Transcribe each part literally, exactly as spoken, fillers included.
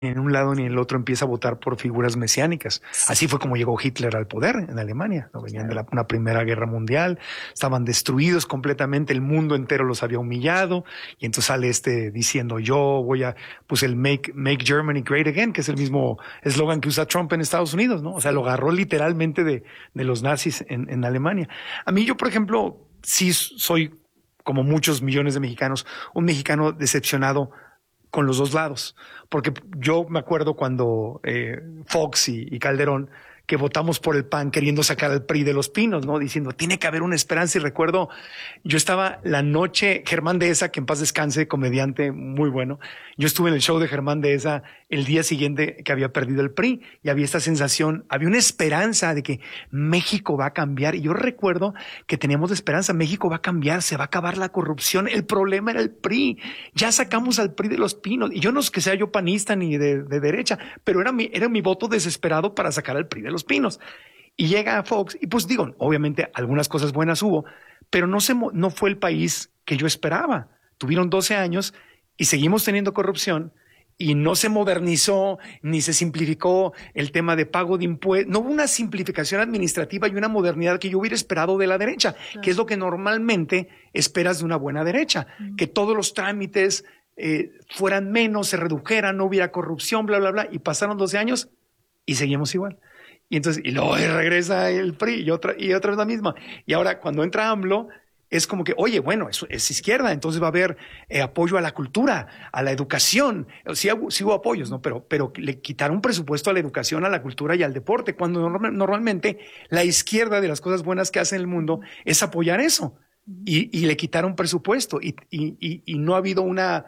en un lado ni en el otro empieza a votar por figuras mesiánicas. Así fue como llegó Hitler al poder en Alemania, ¿no? Venían de la, una primera guerra mundial, estaban destruidos completamente, el mundo entero los había humillado, y entonces sale este diciendo yo voy a, pues el Make, Make Germany Great Again, que es el mismo eslogan que usa Trump en Estados Unidos, ¿no? O sea, lo agarró literalmente de, de los nazis en, en Alemania. A mí yo, por ejemplo, sí soy, como muchos millones de mexicanos, un mexicano decepcionado con los dos lados, porque yo me acuerdo cuando eh, Fox y, y Calderón, que votamos por el P A N queriendo sacar al P R I de los pinos, ¿no? Diciendo, tiene que haber una esperanza. Y recuerdo, yo estaba la noche, Germán Dehesa, que en paz descanse, comediante muy bueno, yo estuve en el show de Germán Dehesa el día siguiente que había perdido el P R I, y había esta sensación, había una esperanza de que México va a cambiar, y yo recuerdo que teníamos esperanza, México va a cambiar, se va a acabar la corrupción, el problema era el P R I, ya sacamos al P R I de los pinos, y yo no es que sea yo panista ni de, de derecha, pero era mi, era mi voto desesperado para sacar al P R I de los pinos. Y llega Fox, y pues digo, obviamente algunas cosas buenas hubo, pero no, se, no fue el país que yo esperaba. Tuvieron doce años y seguimos teniendo corrupción, y no se modernizó ni se simplificó el tema de pago de impuestos. No hubo una simplificación administrativa y una modernidad que yo hubiera esperado de la derecha, claro, que es lo que normalmente esperas de una buena derecha, uh-huh. que todos los trámites eh, fueran menos, se redujeran, no hubiera corrupción, bla, bla, bla, y pasaron doce años y seguimos igual. Y entonces, y luego regresa el P R I y otra, y otra vez la misma. Y ahora cuando entra AMLO, es como que, oye, bueno, es, es izquierda, entonces va a haber eh, apoyo a la cultura, a la educación. Sí, sí hubo apoyos, ¿no? Pero, pero le quitaron presupuesto a la educación, a la cultura y al deporte, cuando normal, normalmente la izquierda, de las cosas buenas que hace en el mundo, es apoyar eso. Y, y le quitaron presupuesto, y, y, y, y no ha habido una,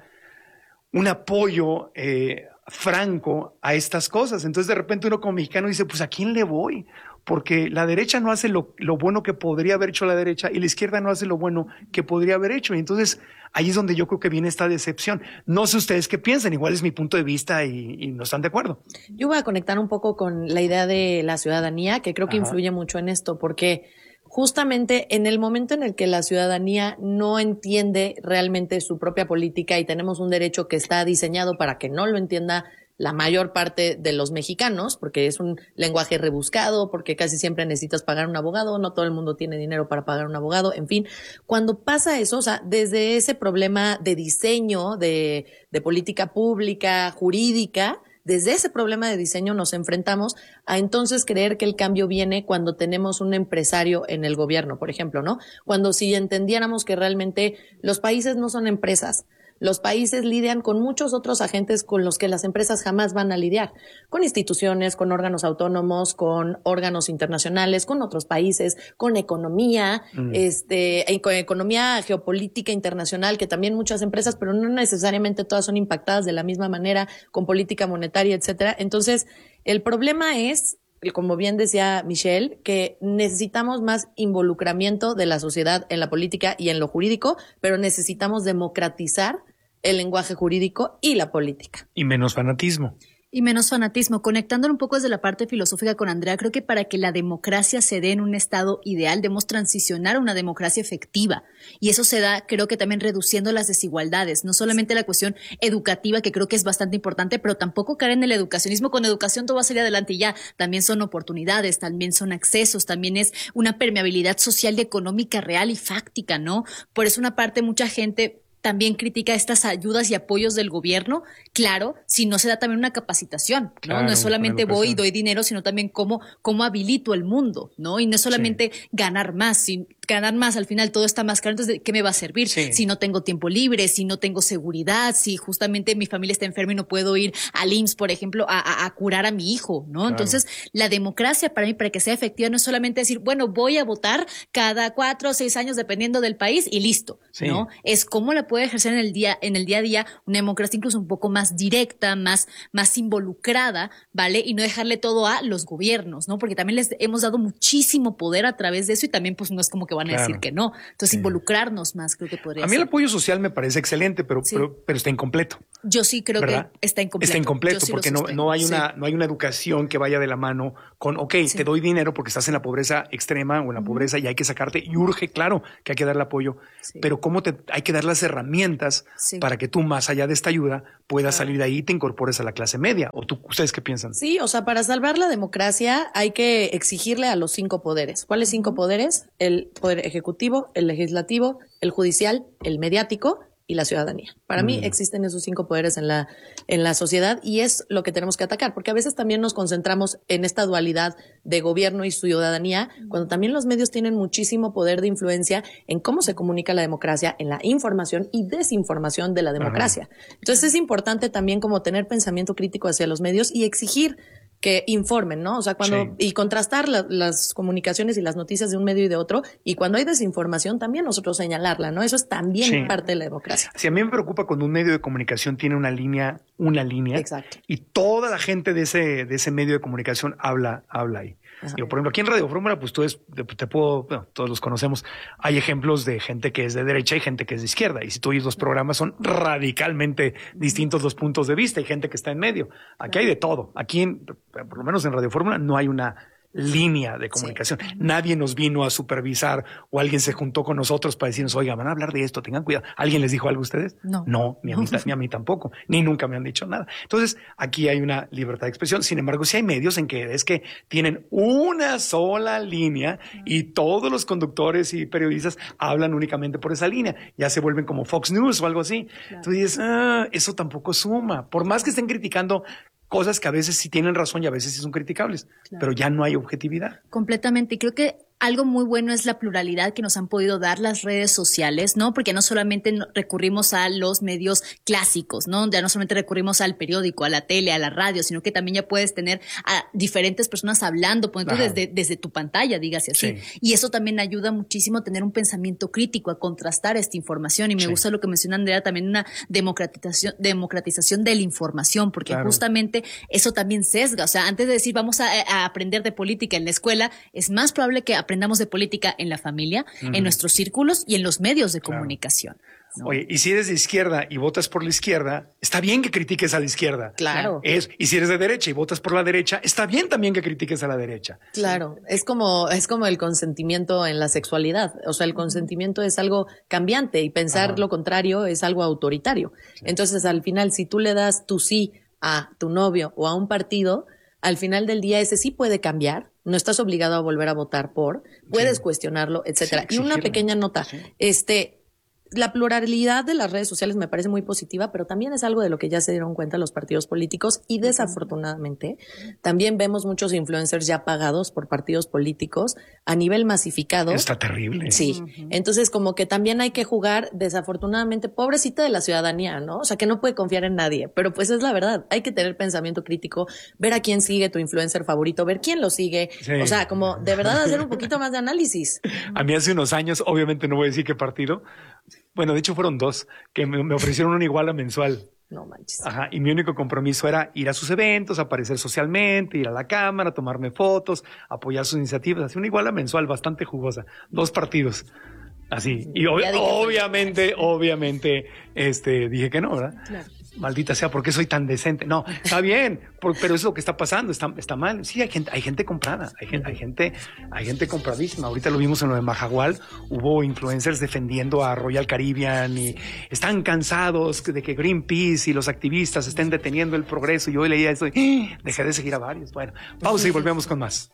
un apoyo eh, franco a estas cosas. Entonces de repente uno como mexicano dice, pues ¿a quién le voy? Porque la derecha no hace lo, lo bueno que podría haber hecho la derecha, y la izquierda no hace lo bueno que podría haber hecho. Y entonces ahí es donde yo creo que viene esta decepción. No sé ustedes qué piensan, igual es mi punto de vista y, y no están de acuerdo. Yo voy a conectar un poco con la idea de la ciudadanía, que creo que Ajá. influye mucho en esto, porque justamente en el momento en el que la ciudadanía no entiende realmente su propia política, y tenemos un derecho que está diseñado para que no lo entienda la mayor parte de los mexicanos, porque es un lenguaje rebuscado, porque casi siempre necesitas pagar un abogado, no todo el mundo tiene dinero para pagar un abogado, en fin. Cuando pasa eso, o sea, desde ese problema de diseño, de, de política pública, jurídica, desde ese problema de diseño nos enfrentamos a entonces creer que el cambio viene cuando tenemos un empresario en el gobierno, por ejemplo, ¿no? Cuando si entendiéramos que realmente los países no son empresas, los países lidian con muchos otros agentes con los que las empresas jamás van a lidiar, con instituciones, con órganos autónomos, con órganos internacionales, con otros países, con economía, mm. este, con economía geopolítica internacional, que también muchas empresas, pero no necesariamente todas son impactadas de la misma manera, con política monetaria, etcétera. Entonces, el problema es, como bien decía Michelle, que necesitamos más involucramiento de la sociedad en la política y en lo jurídico, pero necesitamos democratizar el lenguaje jurídico y la política. Y menos fanatismo. Y menos fanatismo. Conectándolo un poco desde la parte filosófica con Andrea, creo que para que la democracia se dé en un estado ideal, debemos transicionar a una democracia efectiva. Y eso se da, creo que también reduciendo las desigualdades, no solamente la cuestión educativa, que creo que es bastante importante, pero tampoco caer en el educacionismo. Con educación todo va a salir adelante y ya. También son oportunidades, también son accesos, también es una permeabilidad social y económica real y fáctica, ¿no? Por eso una parte, mucha gente también critica estas ayudas y apoyos del gobierno, claro, si no se da también una capacitación, ¿no? Claro, no es solamente voy y doy dinero, sino también cómo, cómo habilito el mundo, ¿no? Y no es solamente sí. ganar más, sin, ganar más, al final todo está más caro, entonces, ¿de qué me va a servir? Sí. Si no tengo tiempo libre, si no tengo seguridad, si justamente mi familia está enferma y no puedo ir al I M S S, por ejemplo, a, a, a curar a mi hijo, ¿no? Claro. Entonces, la democracia para mí, para que sea efectiva, no es solamente decir, bueno, voy a votar cada cuatro o seis años dependiendo del país y listo, sí. ¿no? Es cómo la puede ejercer en el día, en el día a día una democracia incluso un poco más directa, más, más involucrada, ¿vale? Y no dejarle todo a los gobiernos, ¿no? Porque también les hemos dado muchísimo poder a través de eso, y también pues no es como que porque van claro. a decir que no. Entonces, sí. involucrarnos más creo que podría ser. A mí ser. el apoyo social me parece excelente, pero, sí. pero, pero está incompleto. Yo sí creo ¿verdad? que está incompleto. Está incompleto sí porque no, no, hay una, sí. no hay una educación que vaya de la mano con, ok, sí. te doy dinero porque estás en la pobreza extrema o en la uh-huh. pobreza y hay que sacarte y urge, claro, que hay que darle apoyo, sí. pero cómo te hay que dar las herramientas sí. para que tú, más allá de esta ayuda, puedas claro. salir de ahí y te incorpores a la clase media. ¿O tú, ustedes qué piensan? Sí, o sea, para salvar la democracia hay que exigirle a los cinco poderes. ¿Cuáles cinco poderes? El poder ejecutivo, el legislativo, el judicial, el mediático y la ciudadanía. Para mm. mí existen esos cinco poderes en la, en la sociedad y es lo que tenemos que atacar, porque a veces también nos concentramos en esta dualidad de gobierno y ciudadanía, mm. cuando también los medios tienen muchísimo poder de influencia en cómo se comunica la democracia, en la información y desinformación de la democracia. Ajá. Entonces es importante también como tener pensamiento crítico hacia los medios y exigir que informen, ¿no? O sea, cuando, sí. y contrastar la, las comunicaciones y las noticias de un medio y de otro, y cuando hay desinformación también nosotros señalarla, ¿no? Eso es también sí. parte de la democracia. Sí, a mí me preocupa cuando un medio de comunicación tiene una línea, una línea, exacto. y toda la gente de ese, de ese medio de comunicación habla, habla ahí. Digo, por ejemplo, aquí en Radio Fórmula, pues tú es, te puedo, bueno, todos los conocemos, hay ejemplos de gente que es de derecha y gente que es de izquierda, y si tú oyes los programas son radicalmente distintos los puntos de vista, hay gente que está en medio. Aquí hay de todo. Aquí, en, por lo menos en Radio Fórmula, no hay una línea de comunicación. Sí. Nadie nos vino a supervisar o alguien se juntó con nosotros para decirnos, oiga, van a hablar de esto, tengan cuidado. ¿Alguien les dijo algo a ustedes? No. No, ni a mí, ni a mí tampoco, ni nunca me han dicho nada. Entonces, aquí hay una libertad de expresión. Sin embargo, sí hay medios en que es que tienen una sola línea y todos los conductores y periodistas hablan únicamente por esa línea. Ya se vuelven como Fox News o algo así. Claro. Tú dices, ah, eso tampoco suma. Por más que estén criticando cosas que a veces sí tienen razón y a veces sí son criticables, claro. pero ya no hay objetividad. Completamente. Y creo que algo muy bueno es la pluralidad que nos han podido dar las redes sociales, ¿no? Porque no solamente recurrimos a los medios clásicos, ¿no? Ya no solamente recurrimos al periódico, a la tele, a la radio, sino que también ya puedes tener a diferentes personas hablando, por ejemplo, desde, desde tu pantalla, dígase así. Sí. Y eso también ayuda muchísimo a tener un pensamiento crítico, a contrastar esta información. Y me sí. gusta lo que menciona Andrea, también una democratización, democratización de la información, porque claro. justamente eso también sesga. O sea, antes de decir vamos a, a aprender de política en la escuela, es más probable que aprendamos de política en la familia, uh-huh. en nuestros círculos y en los medios de claro. comunicación, ¿no? Oye, y si eres de izquierda y votas por la izquierda, está bien que critiques a la izquierda. Claro. Es, y si eres de derecha y votas por la derecha, está bien también que critiques a la derecha. Claro, sí. es como es como el consentimiento en la sexualidad. O sea, el consentimiento es algo cambiante y pensar Ajá. lo contrario es algo autoritario. Sí. Entonces, al final, si tú le das tu sí a tu novio o a un partido, al final del día ese sí puede cambiar. No estás obligado a volver a votar por, puedes sí. cuestionarlo, etcétera. Sí, y una pequeña nota, sí. este, la pluralidad de las redes sociales me parece muy positiva, pero también es algo de lo que ya se dieron cuenta los partidos políticos y desafortunadamente también vemos muchos influencers ya pagados por partidos políticos a nivel masificado. Está terrible. Sí. Uh-huh. Entonces como que también hay que jugar, desafortunadamente, pobrecita de la ciudadanía, ¿no? O sea, que no puede confiar en nadie, pero pues es la verdad. Hay que tener pensamiento crítico, ver a quién sigue tu influencer favorito, ver quién lo sigue. Sí. O sea, como de verdad hacer un poquito más de análisis. A mí hace unos años, obviamente no voy a decir qué partido, bueno, de hecho fueron dos, que me, me ofrecieron una iguala mensual. No manches. Ajá, y mi único compromiso era ir a sus eventos, aparecer socialmente, ir a la cámara, tomarme fotos, apoyar sus iniciativas. Así una iguala mensual bastante jugosa. Dos partidos. Así. Y ob- obviamente, obviamente, este, dije que no, ¿verdad? Claro. Maldita sea, ¿por qué soy tan decente? No, está bien, por, pero es lo que está pasando, está, está mal. Sí, hay gente, hay gente comprada, hay gente, hay gente, hay gente compradísima. Ahorita lo vimos en lo de Mahahual, hubo influencers defendiendo a Royal Caribbean y están cansados de que Greenpeace y los activistas estén deteniendo el progreso. Y hoy leía eso y ¡ah! Dejé de seguir a varios. Bueno, pausa y volvemos con más.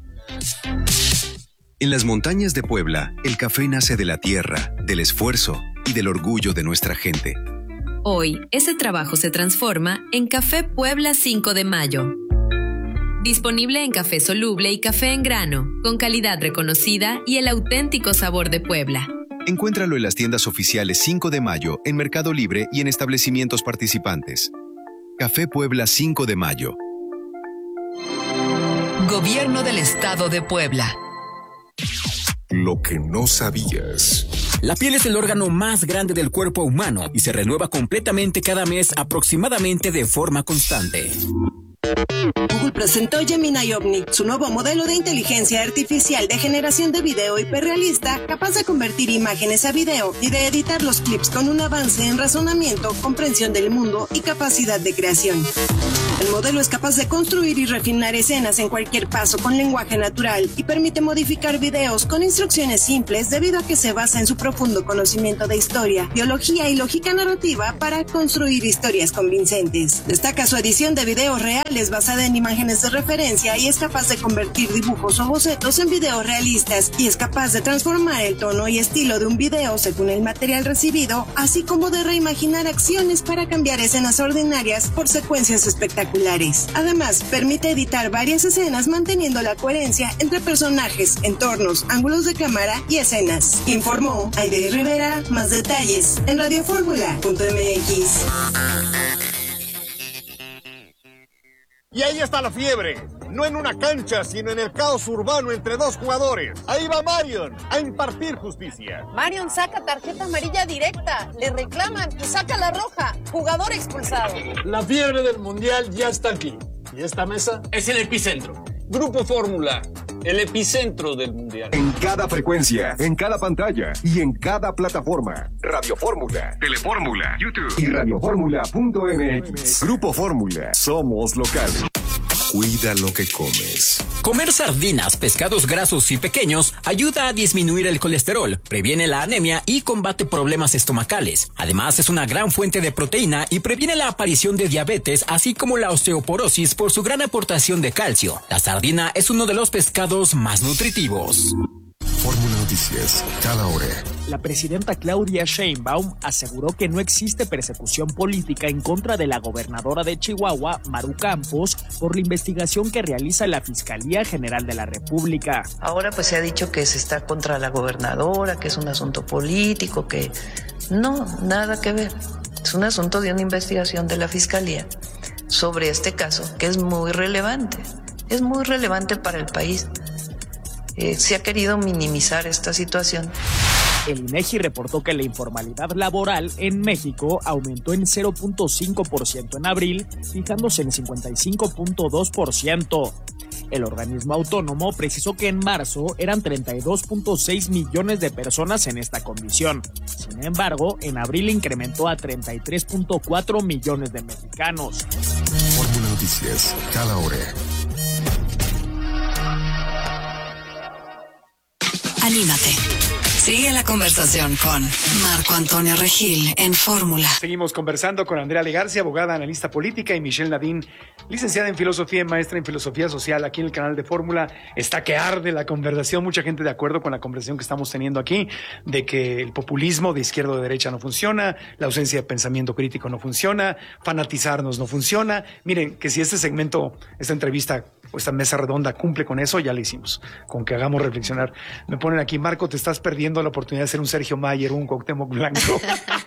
En las montañas de Puebla, el café nace de la tierra, del esfuerzo y del orgullo de nuestra gente. Hoy, ese trabajo se transforma en Café Puebla cinco de mayo. Disponible en café soluble y café en grano, con calidad reconocida y el auténtico sabor de Puebla. Encuéntralo en las tiendas oficiales cinco de mayo, en Mercado Libre y en establecimientos participantes. Café Puebla cinco de mayo. Gobierno del Estado de Puebla. Lo que no sabías. La piel es el órgano más grande del cuerpo humano y se renueva completamente cada mes aproximadamente de forma constante. Google presentó Gemini Omni, su nuevo modelo de inteligencia artificial de generación de video hiperrealista, capaz de convertir imágenes a video y de editar los clips con un avance en razonamiento, comprensión del mundo y capacidad de creación. El modelo es capaz de construir y refinar escenas en cualquier paso con lenguaje natural y permite modificar videos con instrucciones simples debido a que se basa en su profundo conocimiento de historia, biología y lógica narrativa para construir historias convincentes. Destaca su edición de videos reales basada en imágenes de referencia y es capaz de convertir dibujos o bocetos en videos realistas y es capaz de transformar el tono y estilo de un video según el material recibido, así como de reimaginar acciones para cambiar escenas ordinarias por secuencias espectaculares. Además, permite editar varias escenas manteniendo la coherencia entre personajes, entornos, ángulos de cámara y escenas. Informó Aide Rivera. Más detalles en radio fórmula punto m x. Y ahí está la fiebre, no en una cancha, sino en el caos urbano entre dos jugadores. Ahí va Marion a impartir justicia. Marion saca tarjeta amarilla directa, le reclaman y saca la roja, jugador expulsado. La fiebre del mundial ya está aquí. ¿Y esta mesa? Es el epicentro. Grupo Fórmula, el epicentro del mundial. En cada frecuencia, en cada pantalla y en cada plataforma. Radio Fórmula, Telefórmula, YouTube y radio fórmula punto m x. Grupo Fórmula, somos locales. Cuida lo que comes. Comer sardinas, pescados grasos y pequeños ayuda a disminuir el colesterol, previene la anemia y combate problemas estomacales. Además, es una gran fuente de proteína y previene la aparición de diabetes, así como la osteoporosis por su gran aportación de calcio. La sardina es uno de los pescados más nutritivos. Fórmula Noticias, cada hora. La presidenta Claudia Sheinbaum aseguró que no existe persecución política en contra de la gobernadora de Chihuahua, Maru Campos, por la investigación que realiza la Fiscalía General de la República. Ahora pues se ha dicho que se está contra la gobernadora, que es un asunto político, que no, nada que ver. Es un asunto de una investigación de la Fiscalía sobre este caso, que es muy relevante. Es muy relevante para el país. Eh, se ha querido minimizar esta situación. El INEGI reportó que la informalidad laboral en México aumentó en cero punto cinco por ciento en abril, fijándose en cincuenta y cinco punto dos por ciento. El organismo autónomo precisó que en marzo eran treinta y dos punto seis millones de personas en esta condición. Sin embargo, en abril incrementó a treinta y tres punto cuatro millones de mexicanos. Fórmula Noticias, cada hora. Anímate. Sigue la conversación con Marco Antonio Regil en Fórmula. Seguimos conversando con Andrea Legarcia, abogada, analista política, y Michelle Nadine, licenciada en filosofía y maestra en filosofía social, aquí en el canal de Fórmula. Está que arde la conversación, mucha gente de acuerdo con la conversación que estamos teniendo aquí, de que el populismo de izquierda o de derecha no funciona, la ausencia de pensamiento crítico no funciona, fanatizarnos no funciona. Miren, que si este segmento, esta entrevista o esta mesa redonda cumple con eso, ya lo hicimos, con que hagamos reflexionar. Me ponen aquí, Marco, te estás perdiendo la oportunidad de ser un Sergio Mayer, un Cuauhtémoc Blanco.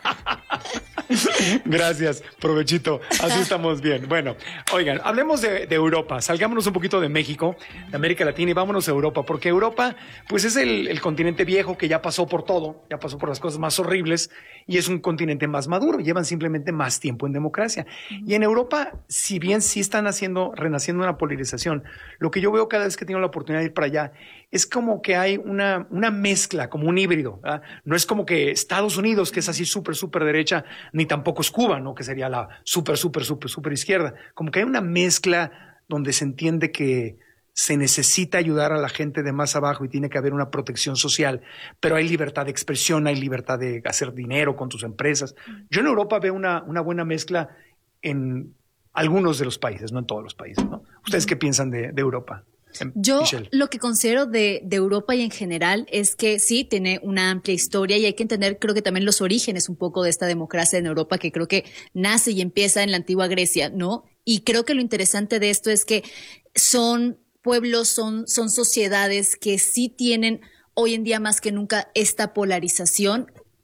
Gracias, provechito, así estamos bien. Bueno, oigan, hablemos de, de Europa, salgámonos un poquito de México, de América Latina, y vámonos a Europa, porque Europa pues es el, el continente viejo que ya pasó por todo, ya pasó por las cosas más horribles, y es un continente más maduro, llevan simplemente más tiempo en democracia. Y en Europa, si bien sí están haciendo, renaciendo una polarización, lo que yo veo cada vez que tengo la oportunidad de ir para allá, es como que hay una, una mezcla, como un híbrido, ¿verdad? No es como que Estados Unidos, que es así súper, súper derecha, ni tampoco es Cuba, ¿no? Que sería la súper, súper, súper, súper izquierda. Como que hay una mezcla donde se entiende que se necesita ayudar a la gente de más abajo y tiene que haber una protección social, pero hay libertad de expresión, hay libertad de hacer dinero con tus empresas. Yo en Europa veo una, una buena mezcla en algunos de los países, no en todos los países, ¿no? ¿Ustedes qué piensan de, de Europa? Yo Michelle. Lo que considero de, de Europa y en general es que sí, tiene una amplia historia y hay que entender, creo que también los orígenes un poco de esta democracia en Europa, que creo que nace y empieza en la antigua Grecia, ¿no? Y creo que lo interesante de esto es que son pueblos, son, son sociedades que sí tienen hoy en día más que nunca esta polarización,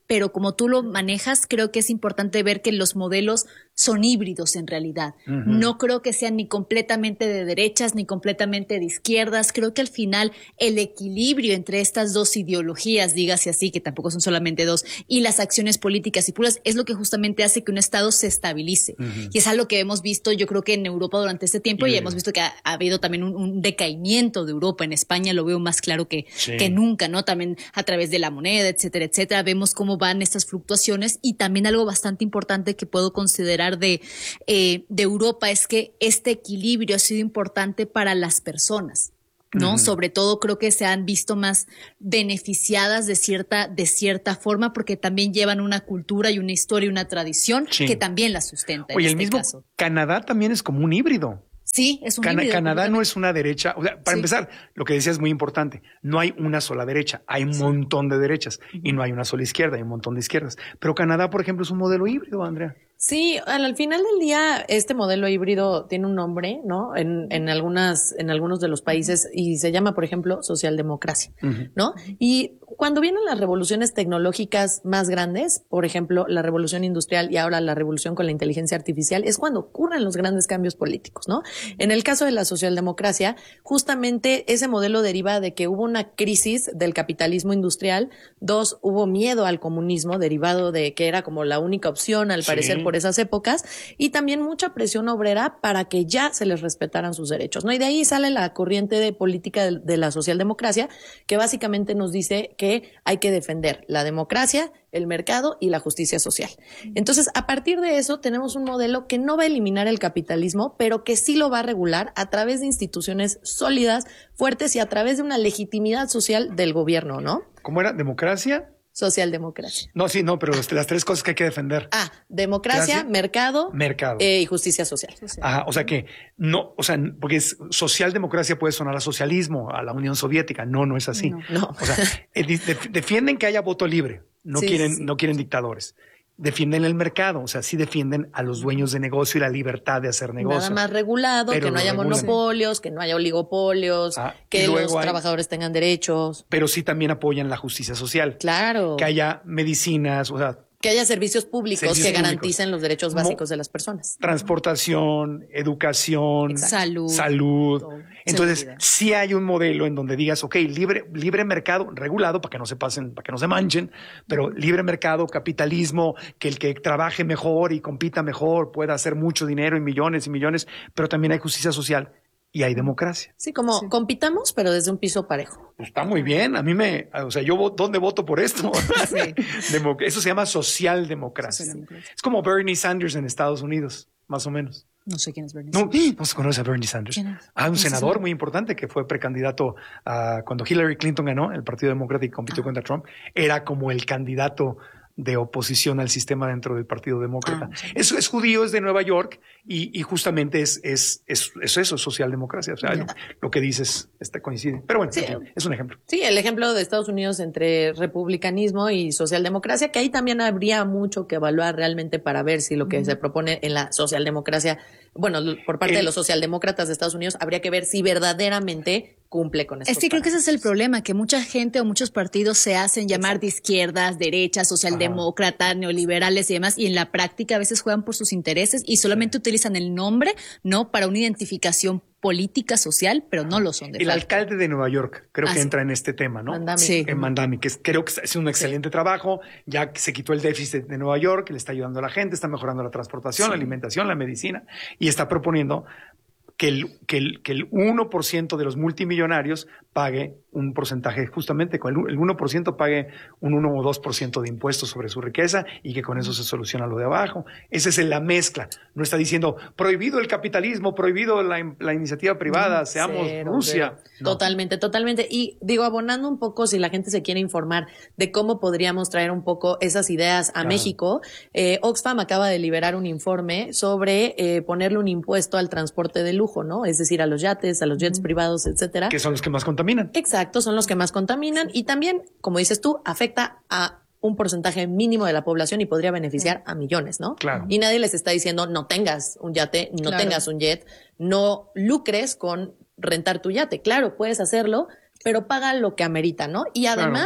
pero como tú lo manejas, creo que es importante ver que los modelos son híbridos en realidad. Uh-huh. No creo que sean ni completamente de derechas ni completamente de izquierdas. Creo que al final el equilibrio entre estas dos ideologías, dígase así, que tampoco son solamente dos, y las acciones políticas y puras, es lo que justamente hace que un Estado se estabilice. Uh-huh. Y es algo que hemos visto, yo creo que en Europa durante este tiempo, uh-huh. y hemos visto que ha, ha habido también un, un decaimiento de Europa. En España lo veo más claro que, sí. que nunca, ¿no? También a través de la moneda, etcétera, etcétera. Vemos cómo van estas fluctuaciones, y también algo bastante importante que puedo considerar de, eh, de Europa es que este equilibrio ha sido importante para las personas, ¿no? Uh-huh. Sobre todo creo que se han visto más beneficiadas de cierta, de cierta forma, porque también llevan una cultura y una historia y una tradición sí. que también la sustenta. Oye, en el este mismo caso. Canadá también es como un híbrido. Sí, es un Can- híbrido. Canadá no es una derecha. O sea, para sí. empezar, lo que decías es muy importante. No hay una sola derecha, hay un sí. montón de derechas. Uh-huh. Y no hay una sola izquierda, hay un montón de izquierdas. Pero Canadá, por ejemplo, es un modelo híbrido, Andrea. Sí, al, al final del día este modelo híbrido tiene un nombre, ¿no? En, en algunas, en algunos de los países, y se llama, por ejemplo, socialdemocracia, uh-huh. ¿no? Y cuando vienen las revoluciones tecnológicas más grandes, por ejemplo, la revolución industrial y ahora la revolución con la inteligencia artificial, es cuando ocurren los grandes cambios políticos, ¿no? En el caso de la socialdemocracia, justamente ese modelo deriva de que hubo una crisis del capitalismo industrial, dos, hubo miedo al comunismo derivado de que era como la única opción, al parecer, sí. por esas épocas, y también mucha presión obrera para que ya se les respetaran sus derechos, ¿no? Y de ahí sale la corriente de política de, de la socialdemocracia, que básicamente nos dice que hay que defender la democracia, el mercado y la justicia social. Entonces, a partir de eso, tenemos un modelo que no va a eliminar el capitalismo, pero que sí lo va a regular a través de instituciones sólidas, fuertes y a través de una legitimidad social del gobierno, ¿no? ¿Cómo era? ¿Democracia? Socialdemocracia. No, sí, no, pero las tres cosas que hay que defender. Ah, democracia, Gracias. mercado, mercado. Eh, y justicia social. Ajá, o sea que no, o sea, porque es, socialdemocracia puede sonar a socialismo, a la Unión Soviética. No, no es así. No, no. O sea, def- defienden que haya voto libre. No sí, quieren, sí. no quieren dictadores. Defienden el mercado, o sea, sí defienden a los dueños de negocio y la libertad de hacer negocio. Nada más regulado, pero que no haya regulan. monopolios, que no haya oligopolios, ah, que los hay, trabajadores tengan derechos. Pero sí también apoyan la justicia social. Claro. Que haya medicinas, o sea... Que haya servicios públicos servicios que públicos. garanticen los derechos básicos Mo- de las personas. Transportación, educación, Exacto. salud. salud. Todo. Entonces, Seguridad. sí hay un modelo en donde digas, ok, libre, libre mercado, regulado para que no se pasen, para que no se manchen, pero libre mercado, capitalismo, que el que trabaje mejor y compita mejor pueda hacer mucho dinero y millones y millones, pero también hay justicia social. Y hay democracia. Sí, como sí. compitamos, pero desde un piso parejo. Pues está muy bien. A mí me, o sea, yo, ¿dónde voto por esto? Sí. Demo- eso se llama socialdemocracia. Socialdemocracia. Es como Bernie Sanders en Estados Unidos, más o menos. No sé quién es Bernie no, Sanders. No se conoce a Bernie Sanders. ¿Quién es? Ah, un ¿Quién senador es? muy importante que fue precandidato uh, cuando Hillary Clinton ganó el Partido Demócrata y compitió ah. contra Trump. Era como el candidato de oposición al sistema dentro del Partido Demócrata. Ah, sí. es, es judío, es de Nueva York y, y justamente es, es, es, es eso, socialdemocracia. O sea, yeah. lo, lo que dices este, coincide. Pero bueno, sí. en fin, es un ejemplo. Sí, el ejemplo de Estados Unidos entre republicanismo y socialdemocracia, que ahí también habría mucho que evaluar realmente para ver si lo que mm. se propone en la socialdemocracia, bueno, por parte el, de los socialdemócratas de Estados Unidos, habría que ver si verdaderamente cumple con eso. Es que creo que ese es el problema, que mucha gente o muchos partidos se hacen llamar Exacto. de izquierdas, derechas, socialdemócratas, Ajá. neoliberales y demás, y en la práctica a veces juegan por sus intereses y solamente sí. utilizan el nombre, ¿no? Para una identificación política, social, pero no lo son de El facto. alcalde de Nueva York creo ah, que sí. entra en este tema, ¿no? Mandami. Sí. En Mandami, que es, creo que es un excelente sí. trabajo, ya que se quitó el déficit de Nueva York, le está ayudando a la gente, está mejorando la transportación, sí. la alimentación, la medicina, y está proponiendo que el, que el, que el uno por ciento de los multimillonarios pague un porcentaje, justamente con el, el uno por ciento pague un uno o dos por ciento de impuestos sobre su riqueza y que con eso se soluciona lo de abajo. Esa es la mezcla. No está diciendo prohibido el capitalismo, prohibido la, la iniciativa privada, no, seamos cero, Rusia. Cero. No. Totalmente, totalmente. Y digo, abonando un poco, si la gente se quiere informar de cómo podríamos traer un poco esas ideas a claro. México, eh, Oxfam acaba de liberar un informe sobre eh, ponerle un impuesto al transporte de lujo, ¿no? Es decir, a los yates, a los jets mm. privados, etcétera. Que son los que más contaminan. Exacto, son los que más contaminan y también, como dices tú, afecta a un porcentaje mínimo de la población y podría beneficiar a millones, ¿no? Claro. Y nadie les está diciendo no tengas un yate, no claro. tengas un jet, no lucres con rentar tu yate. Claro, puedes hacerlo, pero paga lo que amerita, ¿no? Y además, claro.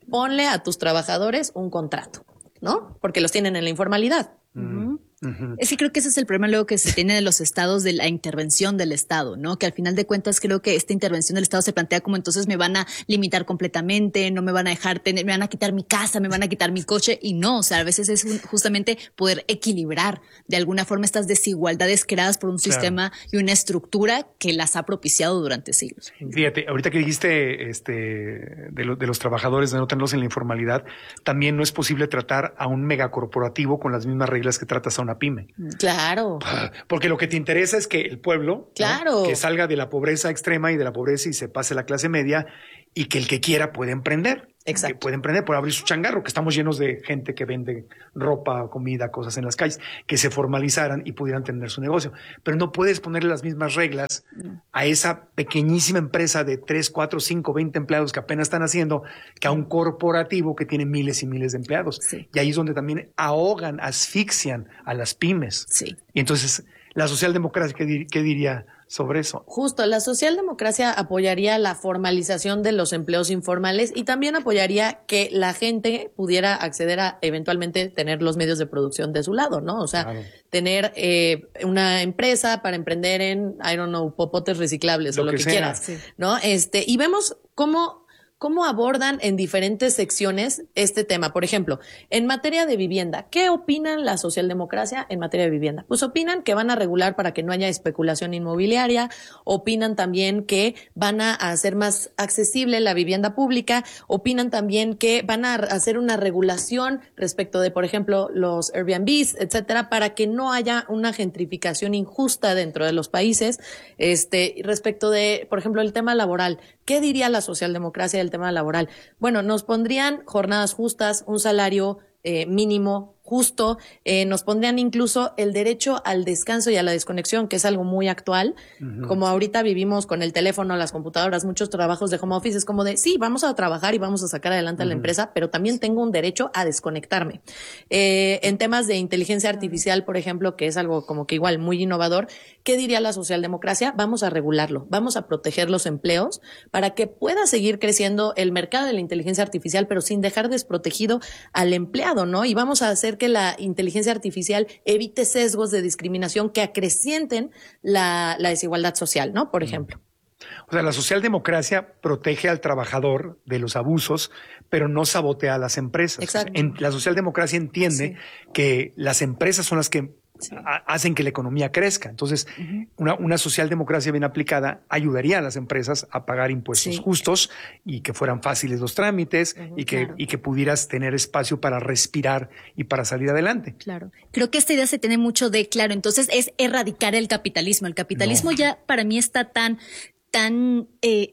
ponle a tus trabajadores un contrato, ¿no? Porque los tienen en la informalidad. Uh-huh. Uh-huh. Es que creo que ese es el problema luego que se tiene de los estados, de la intervención del Estado, ¿no? Que al final de cuentas creo que esta intervención del Estado se plantea como entonces me van a limitar completamente, no me van a dejar tener, me van a quitar mi casa, me van a quitar mi coche, y no, o sea, a veces es un, justamente poder equilibrar de alguna forma estas desigualdades creadas por un claro. sistema y una estructura que las ha propiciado durante siglos. Fíjate, ahorita que dijiste este de, lo, de los trabajadores, de no tenerlos en la informalidad, también no es posible tratar a un megacorporativo con las mismas reglas que tratas a una pyme. Claro. Porque lo que te interesa es que el pueblo, claro, ¿no? que salga de la pobreza extrema y de la pobreza y se pase a la clase media, y que el que quiera pueda emprender. Exacto. Que puede emprender, puede abrir su changarro, que estamos llenos de gente que vende ropa, comida, cosas en las calles, que se formalizaran y pudieran tener su negocio. Pero no puedes ponerle las mismas reglas a esa pequeñísima empresa de tres, cuatro, cinco, veinte empleados que apenas están haciendo, que a un corporativo que tiene miles y miles de empleados. Sí. Y ahí es donde también ahogan, asfixian a las pymes. Sí. Y entonces, la socialdemocracia, ¿qué, dir- qué diría sobre eso? Justo, la socialdemocracia apoyaría la formalización de los empleos informales y también apoyaría que la gente pudiera acceder a eventualmente tener los medios de producción de su lado, ¿no? O sea, claro. tener eh, una empresa para emprender en, I don't know, popotes reciclables lo o lo que, que quieras, sí. ¿no? Este, y vemos cómo ¿Cómo abordan en diferentes secciones este tema? Por ejemplo, en materia de vivienda, ¿qué opinan la socialdemocracia en materia de vivienda? Pues opinan que van a regular para que no haya especulación inmobiliaria, opinan también que van a hacer más accesible la vivienda pública, opinan también que van a hacer una regulación respecto de, por ejemplo, los Airbnbs, etcétera, para que no haya una gentrificación injusta dentro de los países. Este, respecto de, por ejemplo, el tema laboral, ¿qué diría la socialdemocracia del tema laboral? Bueno, nos pondrían jornadas justas, un salario eh, mínimo justo, eh, nos pondrían incluso el derecho al descanso y a la desconexión, que es algo muy actual. Uh-huh. Como ahorita vivimos con el teléfono, las computadoras, muchos trabajos de home office, es como de, sí, vamos a trabajar y vamos a sacar adelante uh-huh. a la empresa, pero también tengo un derecho a desconectarme. Eh, en temas de inteligencia artificial, por ejemplo, que es algo como que igual muy innovador, ¿qué diría la socialdemocracia? Vamos a regularlo, vamos a proteger los empleos para que pueda seguir creciendo el mercado de la inteligencia artificial, pero sin dejar desprotegido al empleado, ¿no? Y vamos a hacer que la inteligencia artificial evite sesgos de discriminación que acrecienten la, la desigualdad social, ¿no? Por ejemplo. O sea, la socialdemocracia protege al trabajador de los abusos, pero no sabotea a las empresas. Exacto. En, la socialdemocracia entiende sí. que las empresas son las que sí. a, hacen que la economía crezca. Entonces, uh-huh. una, una socialdemocracia bien aplicada ayudaría a las empresas a pagar impuestos sí. justos y que fueran fáciles los trámites uh-huh, y, que, claro. y que pudieras tener espacio para respirar y para salir adelante. Claro. Creo que esta idea se tiene mucho de, claro, entonces es erradicar el capitalismo. El capitalismo no. ya para mí está tan, tan... Eh,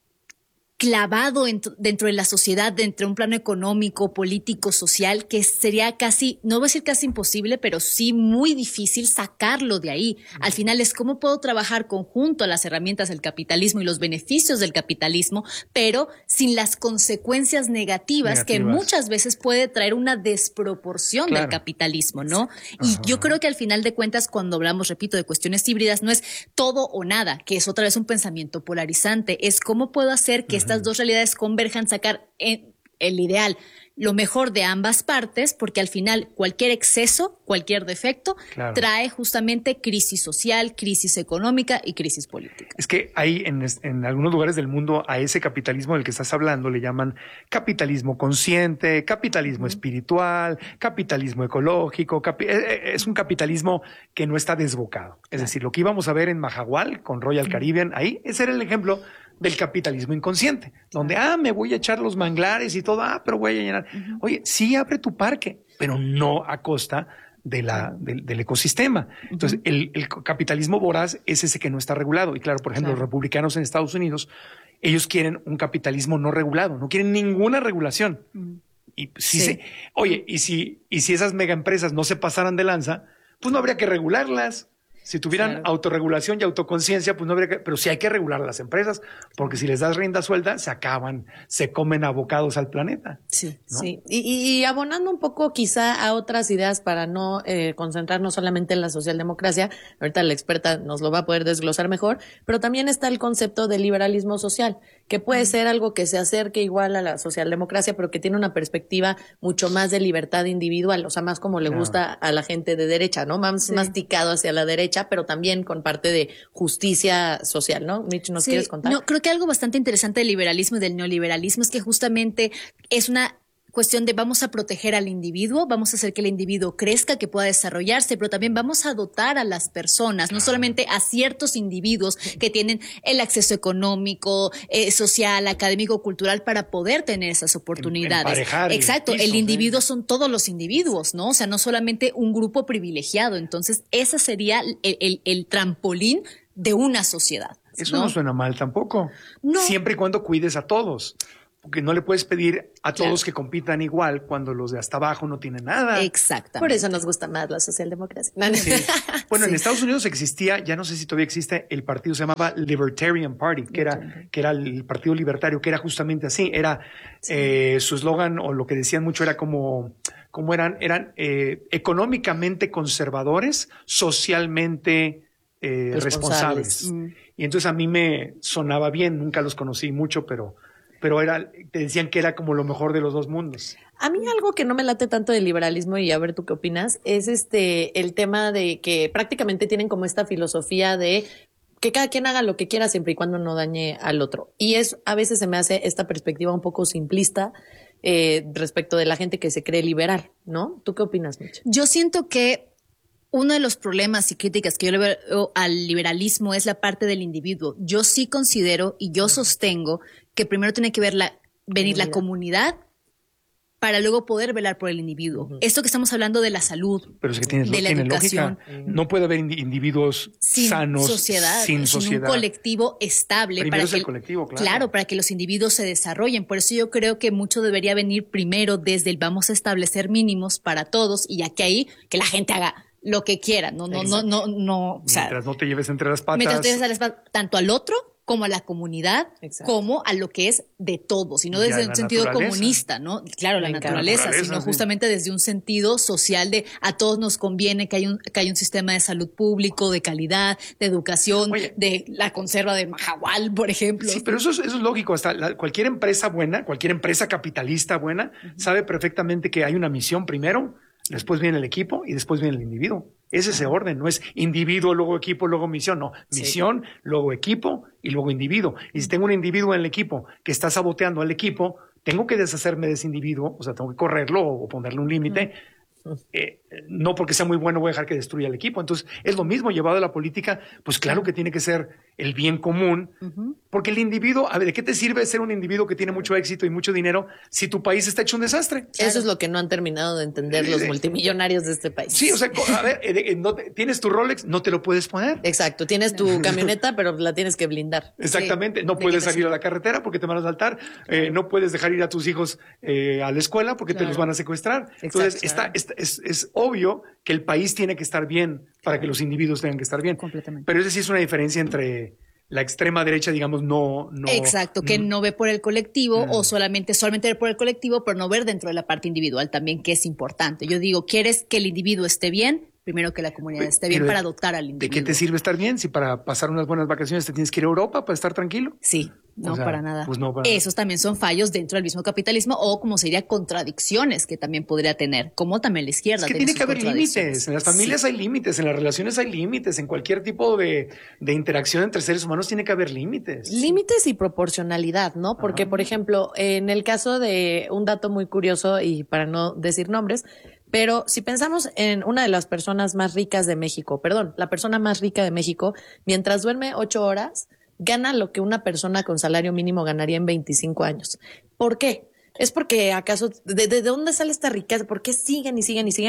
clavado en, dentro de la sociedad, dentro de un plano económico, político, social, que sería casi, no voy a decir casi imposible, pero sí muy difícil sacarlo de ahí. Al final es cómo puedo trabajar conjunto a las herramientas del capitalismo y los beneficios del capitalismo, pero sin las consecuencias negativas, negativas. que muchas veces puede traer una desproporción claro. del capitalismo, ¿no? Y Ajá. yo creo que al final de cuentas, cuando hablamos, repito, de cuestiones híbridas, no es todo o nada, que es otra vez un pensamiento polarizante, es cómo puedo hacer que estas dos realidades converjan, sacar en el ideal lo mejor de ambas partes, porque al final cualquier exceso, cualquier defecto, claro. trae justamente crisis social, crisis económica y crisis política. Es que hay en, en algunos lugares del mundo a ese capitalismo del que estás hablando le llaman capitalismo consciente, capitalismo uh-huh. espiritual, capitalismo ecológico, capi- es un capitalismo que no está desbocado. Es claro. decir, lo que íbamos a ver en Mahahual con Royal uh-huh. Caribbean, ahí ese era el ejemplo del capitalismo inconsciente, donde, ah, me voy a echar los manglares y todo, ah, pero voy a llenar. Uh-huh. Oye, sí abre tu parque, pero no a costa de la, del, del ecosistema. Uh-huh. Entonces, el, el capitalismo voraz es ese que no está regulado. Y claro, por ejemplo, claro. los republicanos en Estados Unidos, ellos quieren un capitalismo no regulado, no quieren ninguna regulación. Uh-huh. Y si sí. se, oye, y si, y si esas megaempresas no se pasaran de lanza, pues no habría que regularlas. Si tuvieran claro. autorregulación y autoconciencia, pues no habría que, pero sí hay que regular a las empresas, porque si les das rienda suelta, se acaban, se comen abocados al planeta. Sí, ¿no? sí. Y, y abonando un poco quizá a otras ideas para no eh, concentrarnos solamente en la socialdemocracia, ahorita la experta nos lo va a poder desglosar mejor, pero también está el concepto de liberalismo social, que puede mm. ser algo que se acerque igual a la socialdemocracia, pero que tiene una perspectiva mucho más de libertad individual, o sea, más como le claro. gusta a la gente de derecha, ¿no? Más sí. masticado hacia la derecha, pero también con parte de justicia social, ¿no? Mitch, ¿nos sí, quieres contar? No, creo que algo bastante interesante del liberalismo y del neoliberalismo es que justamente es una cuestión de vamos a proteger al individuo, vamos a hacer que el individuo crezca, que pueda desarrollarse, pero también vamos a dotar a las personas, no solamente a ciertos individuos que tienen el acceso económico, eh, social, académico, cultural para poder tener esas oportunidades. Emparejar Exacto, el, piso, el individuo ¿eh? son todos los individuos, ¿no? O sea, no solamente un grupo privilegiado. Entonces, ese sería el, el, el trampolín de una sociedad. Eso ¿no? no suena mal tampoco. No. Siempre y cuando cuides a todos. Porque no le puedes pedir a todos claro. que compitan igual cuando los de hasta abajo no tienen nada. Exactamente. Por eso nos gusta más la socialdemocracia. Sí. Bueno, sí. en Estados Unidos existía, ya no sé si todavía existe, el partido se llamaba Libertarian Party, que era, que era el partido libertario, que era justamente así. Era sí. eh, su eslogan o lo que decían mucho era como, como eran, eran eh, económicamente conservadores, socialmente eh, responsables. responsables. Mm. Y entonces a mí me sonaba bien, nunca los conocí mucho, pero... pero era, te decían que era como lo mejor de los dos mundos. A mí algo que no me late tanto del liberalismo, y a ver tú qué opinas, es este el tema de que prácticamente tienen como esta filosofía de que cada quien haga lo que quiera siempre y cuando no dañe al otro. Y es a veces se me hace esta perspectiva un poco simplista eh, respecto de la gente que se cree liberal, ¿no? ¿Tú qué opinas, Micha? Yo siento que uno de los problemas y críticas que yo le veo al liberalismo es la parte del individuo. Yo sí considero y yo sostengo que primero tiene que ver la, venir comunidad. la comunidad para luego poder velar por el individuo. Uh-huh. Esto que estamos hablando de la salud, pero es que tienes, de la tiene educación. Lógica. No puede haber individuos sin sanos sociedad, sin sociedad. Sin un colectivo estable. Primero para es que el colectivo, claro. Claro, para que los individuos se desarrollen. Por eso yo creo que mucho debería venir primero desde el vamos a establecer mínimos para todos y ya que ahí que la gente haga lo que quiera, no, no, no, no, no. O sea, mientras no te lleves entre las patas. Mientras te lleves a las patas, tanto al otro como a la comunidad, Exacto. como a lo que es de todos, y no desde ya, un sentido comunista, ¿no? Claro, la, la naturaleza, naturaleza, sino sí. justamente desde un sentido social de a todos nos conviene que haya un, que haya un sistema de salud público, de calidad, de educación, Oye, de la conserva de Mahahual, por ejemplo. Sí, pero eso es, eso es lógico. Hasta la, cualquier empresa buena, cualquier empresa capitalista buena, uh-huh. sabe perfectamente que hay una misión primero, después viene el equipo y después viene el individuo. Es ese orden, no es individuo, luego equipo, luego misión, no. Misión, sí. luego equipo y luego individuo. Y si tengo un individuo en el equipo que está saboteando al equipo, tengo que deshacerme de ese individuo, o sea, tengo que correrlo o ponerle un límite. Eh, no porque sea muy bueno voy a dejar que destruya el equipo. Entonces es lo mismo llevado a la política, pues claro que tiene que ser el bien común, uh-huh. porque el individuo, a ver, ¿de qué te sirve ser un individuo que tiene mucho éxito y mucho dinero si tu país está hecho un desastre? Eso claro. es lo que no han terminado de entender los multimillonarios de este país. Sí, o sea, a ver, eh, no te, tienes tu Rolex, no te lo puedes poner. Exacto, tienes tu camioneta, pero la tienes que blindar. Exactamente, sí. no puedes salir a la carretera porque te van a asaltar, eh, no puedes dejar ir a tus hijos eh, a la escuela porque claro. te los van a secuestrar. Exacto, Entonces, está, está, es, es obvio que el país tiene que estar bien para que los individuos tengan que estar bien. Completamente. Pero esa sí es una diferencia entre la extrema derecha, digamos, no... no Exacto, que no, no ve por el colectivo mm. o solamente, solamente ver por el colectivo, pero no ver dentro de la parte individual también, que es importante. Yo digo, ¿quieres que el individuo esté bien? Primero que la comunidad esté bien para dotar al individuo. ¿De qué te sirve estar bien? Si para pasar unas buenas vacaciones te tienes que ir a Europa para estar tranquilo. Sí, no, o sea, para nada. Pues no para Esos nada. También son fallos dentro del mismo capitalismo o como sería contradicciones que también podría tener, como también la izquierda. Es que tiene que haber límites. En las familias sí. hay límites, en las relaciones hay límites, en cualquier tipo de, de interacción entre seres humanos tiene que haber límites. Límites y proporcionalidad, ¿no? Porque, Ajá. por ejemplo, en el caso de un dato muy curioso, y para no decir nombres, pero si pensamos en una de las personas más ricas de México, perdón, la persona más rica de México, mientras duerme ocho horas, gana lo que una persona con salario mínimo ganaría en veinticinco años. ¿Por qué? ¿Es porque acaso, de, de dónde sale esta riqueza? ¿Por qué siguen y siguen y siguen?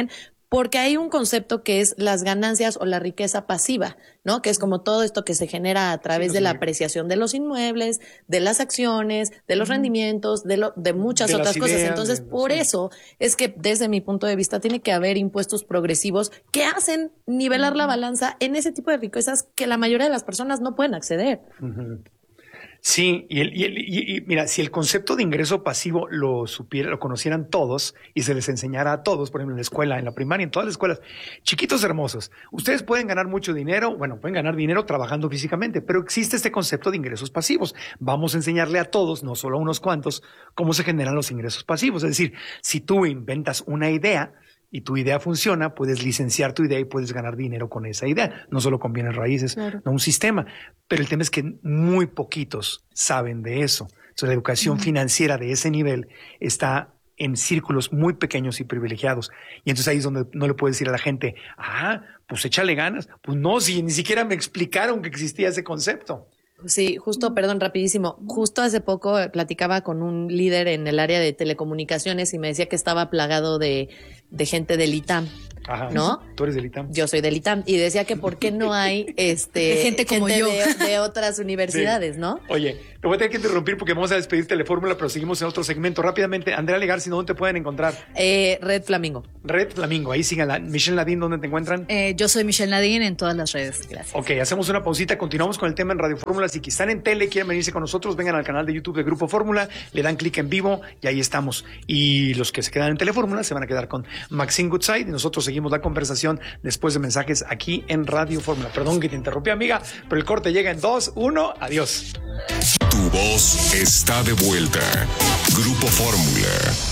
porque hay un concepto que es las ganancias o la riqueza pasiva, ¿no? Que es como todo esto que se genera a través sí, de la apreciación de los inmuebles, de las acciones, de los uh-huh. rendimientos, de, lo, de muchas de otras cosas. Ideas, Entonces, de, por sí. eso es que desde mi punto de vista tiene que haber impuestos progresivos que hacen nivelar uh-huh. la balanza en ese tipo de riquezas que la mayoría de las personas no pueden acceder. Uh-huh. Sí, y, el, y, el, y, y mira, si el concepto de ingreso pasivo lo supiera, lo conocieran todos y se les enseñara a todos, por ejemplo, en la escuela, en la primaria, en todas las escuelas, chiquitos hermosos, ustedes pueden ganar mucho dinero, bueno, pueden ganar dinero trabajando físicamente, pero existe este concepto de ingresos pasivos. Vamos a enseñarle a todos, no solo a unos cuantos, cómo se generan los ingresos pasivos. Es decir, si tú inventas una idea, y tu idea funciona, puedes licenciar tu idea y puedes ganar dinero con esa idea. No solo con bienes raíces, claro. no un sistema. Pero el tema es que muy poquitos saben de eso. Entonces, la educación uh-huh. financiera de ese nivel está en círculos muy pequeños y privilegiados. Y entonces ahí es donde no le puedes decir a la gente, ah, pues échale ganas. Pues no, si ni siquiera me explicaron que existía ese concepto. Sí, justo, perdón, rapidísimo. Justo hace poco platicaba con un líder en el área de telecomunicaciones y me decía que estaba plagado de, de gente del I T A M. Ajá. ¿No? Tú eres del I T A M. Yo soy del I T A M. Y decía que por qué no hay este de gente como gente yo de, de otras universidades, sí. ¿no? Oye, te voy a tener que interrumpir porque vamos a despedir Telefórmula, pero seguimos en otro segmento. Rápidamente, Andrea Legarci, ¿dónde te pueden encontrar? Eh, Red Flamingo. Red Flamingo, ahí síganla. Michelle Nadine, ¿dónde te encuentran? Eh, yo soy Michelle Nadine en todas las redes. Gracias. Ok, hacemos una pausita, continuamos con el tema en Radio Fórmula. Si están en tele, quieren venirse con nosotros, vengan al canal de YouTube de Grupo Fórmula, le dan clic en vivo y ahí estamos. Y los que se quedan en Telefórmula se van a quedar con Maxine Goodside y nosotros seguimos la conversación después de mensajes aquí en Radio Fórmula. Perdón que te interrumpí, amiga, pero el corte llega en dos, uno, adiós. Tu voz está de vuelta. Grupo Fórmula.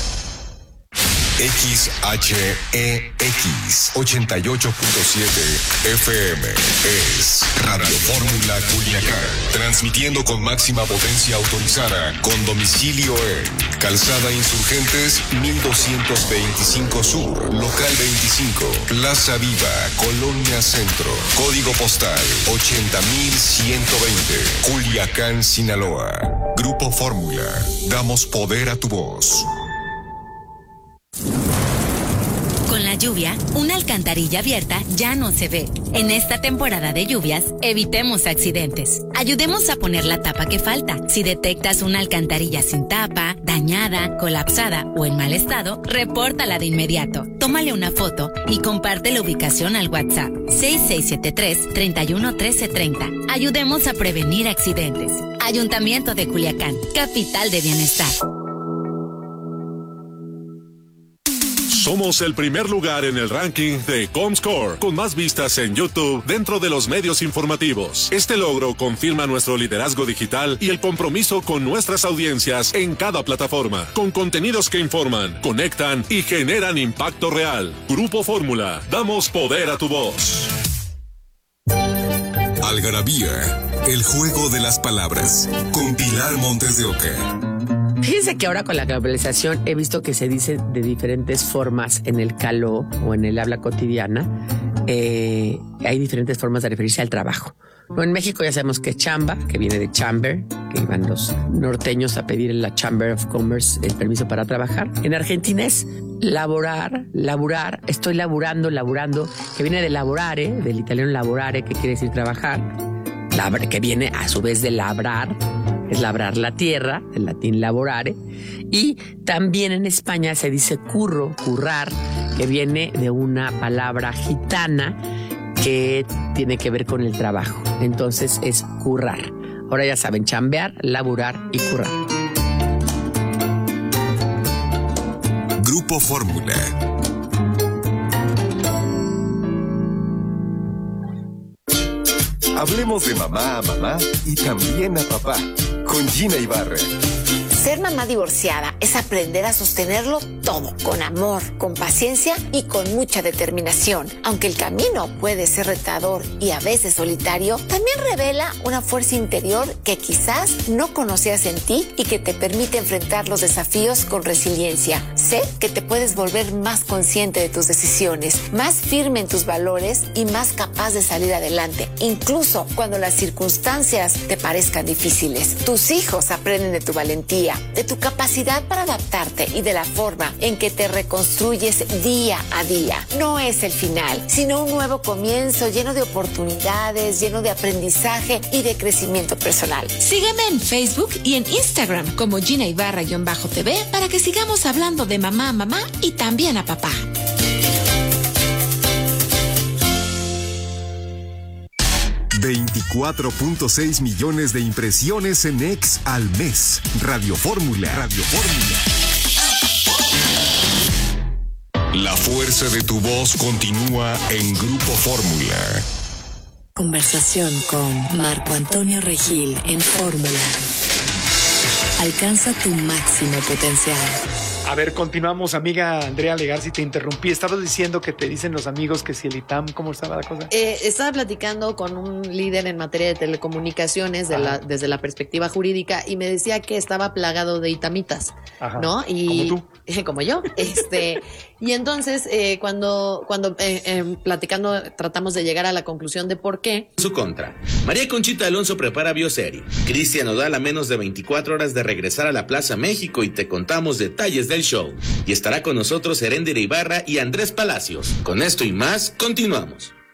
X H E X ochenta y ocho punto siete F M es Radio Fórmula Culiacán, transmitiendo con máxima potencia autorizada, con domicilio en Calzada Insurgentes mil doscientos veinticinco Sur, Local veinticinco, Plaza Viva, Colonia Centro, Código Postal ochenta mil ciento veinte, Culiacán, Sinaloa. Grupo Fórmula, damos poder a tu voz. Con la lluvia, una alcantarilla abierta ya no se ve. En esta temporada de lluvias, evitemos accidentes. Ayudemos a poner la tapa que falta. Si detectas una alcantarilla sin tapa, dañada, colapsada o en mal estado, repórtala de inmediato. Tómale una foto y comparte la ubicación al WhatsApp seis seis siete tres, tres uno uno tres tres cero. Ayudemos a prevenir accidentes. Ayuntamiento de Culiacán, capital de bienestar. Somos el primer lugar en el ranking de Comscore, con más vistas en YouTube dentro de los medios informativos. Este logro confirma nuestro liderazgo digital y el compromiso con nuestras audiencias en cada plataforma, con contenidos que informan, conectan y generan impacto real. Grupo Fórmula, damos poder a tu voz. Algarabía, el juego de las palabras, con Pilar Montes de Oca. Fíjense que ahora con la globalización he visto que se dice de diferentes formas en el caló o en el habla cotidiana. Eh, hay diferentes formas de referirse al trabajo. No, en México ya sabemos que chamba, que viene de chamber, que iban los norteños a pedir en la Chamber of Commerce el permiso para trabajar. En Argentina es laborar, laburar, estoy laburando, laburando, que viene de laborare, del italiano laborare, que quiere decir trabajar, Labra, que viene a su vez de labrar, es labrar la tierra, el latín laborare. Y también en España se dice curro, currar, que viene de una palabra gitana que tiene que ver con el trabajo. Entonces es currar. Ahora ya saben, chambear, laburar y currar. Grupo Fórmula. Hablemos de mamá a mamá y también a papá, con Gina Ibarra. Ser mamá divorciada es aprender a sostenerlo todo, con amor, con paciencia y con mucha determinación. Aunque el camino puede ser retador y a veces solitario, también revela una fuerza interior que quizás no conocías en ti y que te permite enfrentar los desafíos con resiliencia. Sé que te puedes volver más consciente de tus decisiones, más firme en tus valores y más capaz de salir adelante, incluso cuando las circunstancias te parezcan difíciles. Tus hijos aprenden de tu valentía, de tu capacidad para adaptarte y de la forma en que te reconstruyes día a día. No es el final, sino un nuevo comienzo lleno de oportunidades, lleno de aprendizaje y de crecimiento personal. Sígueme en Facebook y en Instagram como Gina Ibarra-T V para que sigamos hablando de mamá a mamá y también a papá. veinticuatro punto seis millones de impresiones en X al mes. Radio Fórmula. Radio Fórmula. La fuerza de tu voz continúa en Grupo Fórmula. Conversación con Marco Antonio Regil en Fórmula. Alcanza tu máximo potencial. A ver, continuamos, amiga Andrea Legar, si te interrumpí. Estabas diciendo que te dicen los amigos que si el I T A M, ¿cómo estaba la cosa? Eh, estaba platicando con un líder en materia de telecomunicaciones de la, desde la perspectiva jurídica y me decía que estaba plagado de itamitas, Ajá. ¿no? Y, como tú. Como yo. Este, y entonces, eh, cuando, cuando eh, eh, platicando tratamos de llegar a la conclusión de por qué. Su contra. María Conchita Alonso prepara bioserie. Cristian Nodal a menos de veinticuatro horas de regresar a la Plaza México y te contamos detalles del show. Y estará con nosotros Heréndira Ibarra y Andrés Palacios. Con esto y más, continuamos.